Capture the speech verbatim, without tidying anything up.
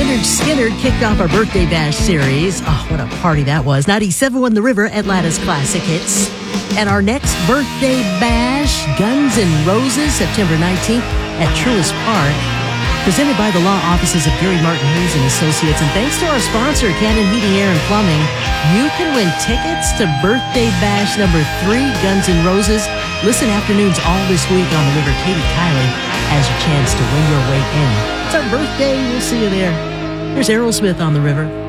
Lynyrd Skynyrd kicked off our Birthday Bash series. Oh, what a party that was. ninety-seven point one The River, Atlanta's classic hits. And our next Birthday Bash, Guns N' Roses, September nineteenth at Truist Park. Presented by the law offices of Gary Martin Hayes and Associates. And thanks to our sponsor, Cannon Heating, Air and Plumbing, you can win tickets to Birthday Bash number three, Guns N' Roses. Listen afternoons all this week on The River. Katie Kiley has your chance to win your way in. It's our birthday. We'll see you there. There's Aerosmith on The River.